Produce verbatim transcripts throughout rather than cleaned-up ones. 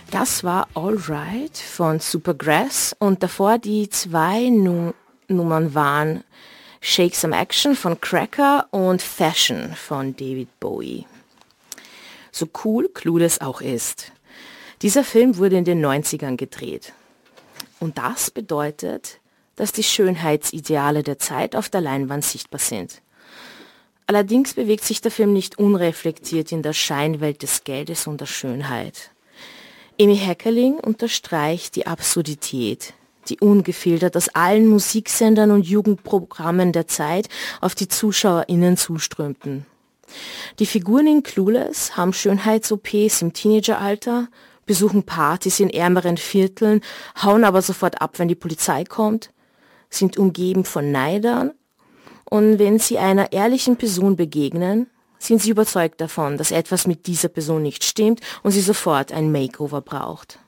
Das war Alright von Supergrass und davor die zwei Nu- Nummern waren Shake Some Action von Cracker und Fashion von David Bowie. So cool Clueless auch ist. Dieser Film wurde in den neunzigern gedreht. Und das bedeutet, dass die Schönheitsideale der Zeit auf der Leinwand sichtbar sind. Allerdings bewegt sich der Film nicht unreflektiert in der Scheinwelt des Geldes und der Schönheit. Amy Heckerling unterstreicht die Absurdität, die ungefiltert aus allen Musiksendern und Jugendprogrammen der Zeit auf die ZuschauerInnen zuströmten. Die Figuren in Clueless haben Schönheits-O Ps im Teenageralter, besuchen Partys in ärmeren Vierteln, hauen aber sofort ab, wenn die Polizei kommt, sind umgeben von Neidern und wenn sie einer ehrlichen Person begegnen, sind sie überzeugt davon, dass etwas mit dieser Person nicht stimmt und sie sofort ein Makeover braucht.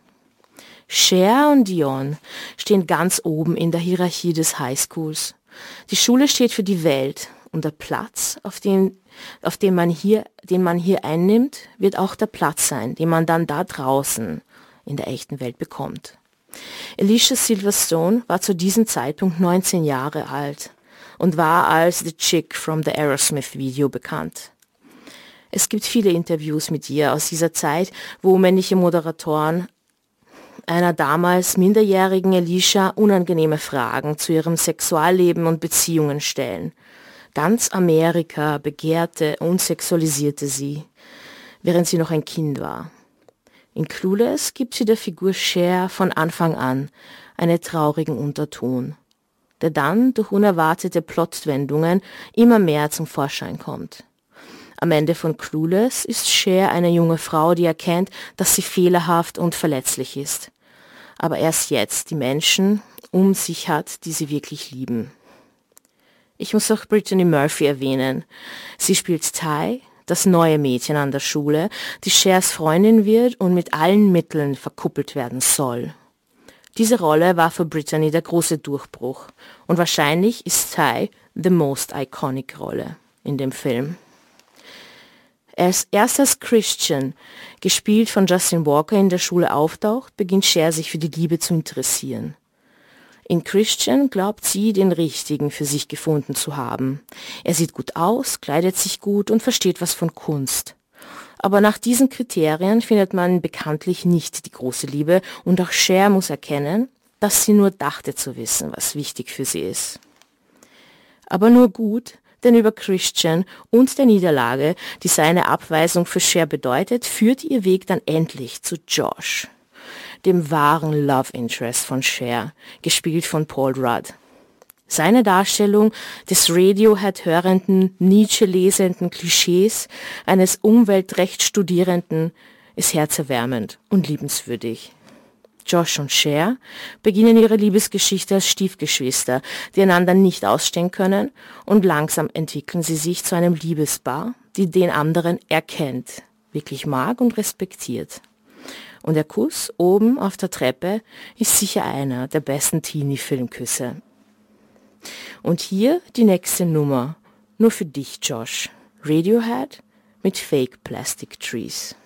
Cher und Dion stehen ganz oben in der Hierarchie des Highschools. Die Schule steht für die Welt und der Platz, auf den, auf den man hier, den man hier einnimmt, wird auch der Platz sein, den man dann da draußen in der echten Welt bekommt. Alicia Silverstone war zu diesem Zeitpunkt neunzehn Jahre alt und war als The Chick from the Aerosmith Video bekannt. Es gibt viele Interviews mit ihr aus dieser Zeit, wo männliche Moderatoren einer damals minderjährigen Alicia unangenehme Fragen zu ihrem Sexualleben und Beziehungen stellen. Ganz Amerika begehrte und sexualisierte sie, während sie noch ein Kind war. In Clueless gibt sie der Figur Cher von Anfang an einen traurigen Unterton, der dann durch unerwartete Plotwendungen immer mehr zum Vorschein kommt. Am Ende von Clueless ist Cher eine junge Frau, die erkennt, dass sie fehlerhaft und verletzlich ist, aber erst jetzt die Menschen um sich hat, die sie wirklich lieben. Ich muss auch Brittany Murphy erwähnen. Sie spielt Ty, das neue Mädchen an der Schule, die Chers Freundin wird und mit allen Mitteln verkuppelt werden soll. Diese Rolle war für Brittany der große Durchbruch und wahrscheinlich ist Ty the most iconic Rolle in dem Film. Als erst als Christian, gespielt von Justin Walker, in der Schule auftaucht, beginnt Cher sich für die Liebe zu interessieren. In Christian glaubt sie, den Richtigen für sich gefunden zu haben. Er sieht gut aus, kleidet sich gut und versteht was von Kunst. Aber nach diesen Kriterien findet man bekanntlich nicht die große Liebe und auch Cher muss erkennen, dass sie nur dachte zu wissen, was wichtig für sie ist. Aber nur gut, denn über Christian und der Niederlage, die seine Abweisung für Cher bedeutet, führt ihr Weg dann endlich zu Josh, dem wahren Love Interest von Cher, gespielt von Paul Rudd. Seine Darstellung des Radiohead-hörenden, Nietzsche-lesenden Klischees eines Umweltrechtsstudierenden ist herzerwärmend und liebenswürdig. Josh und Cher beginnen ihre Liebesgeschichte als Stiefgeschwister, die einander nicht ausstehen können, und langsam entwickeln sie sich zu einem Liebespaar, die den anderen erkennt, wirklich mag und respektiert. Und der Kuss oben auf der Treppe ist sicher einer der besten Teenie-Filmküsse. Und hier die nächste Nummer, nur für dich, Josh. Radiohead mit Fake Plastic Trees.